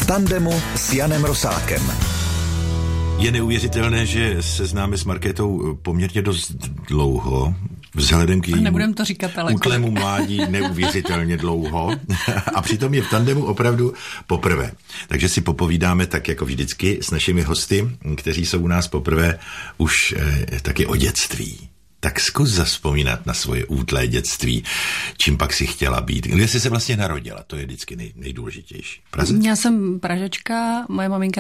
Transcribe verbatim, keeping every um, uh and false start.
V tandemu s Janem Rosákem. Je neuvěřitelné, že se známe s Markétou poměrně dost dlouho, vzhledem k jejímu to říkat, ale útlému mládí neuvěřitelně dlouho a přitom je v tandemu opravdu poprvé. Takže si popovídáme tak jako vždycky s našimi hosty, kteří jsou u nás poprvé už eh, taky o dětství. Tak zkus zavzpomínat na svoje útlé dětství, čím pak si chtěla být. Kde jsi se vlastně narodila, to je vždycky nej, nejdůležitější. Praze? Já jsem Pražečka, moje maminka